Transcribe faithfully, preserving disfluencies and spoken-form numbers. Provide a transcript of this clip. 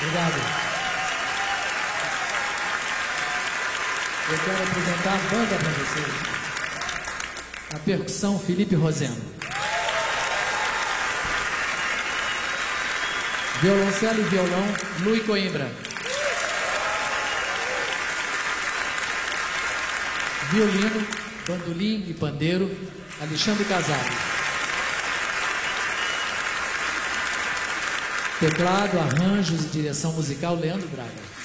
Obrigado. Eu quero apresentar a banda para vocês. A percussão, Felipe Roseno. Violoncelo e violão, Luiz Coimbra. Violino, bandolim e pandeiro, Alexandre Casado. Teclado, arranjos e direção musical, Leandro Braga.